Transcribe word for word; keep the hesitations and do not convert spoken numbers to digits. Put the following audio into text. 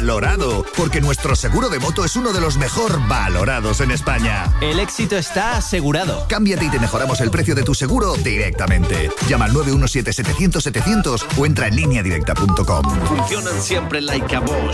valorado, porque nuestro seguro de moto es uno de los mejor valorados en España. El éxito está asegurado. Cámbiate y te mejoramos el precio de tu seguro directamente. Llama al nueve uno siete, setecientos, setecientos o entra en línea directa punto com. Funcionan siempre like a Bosch.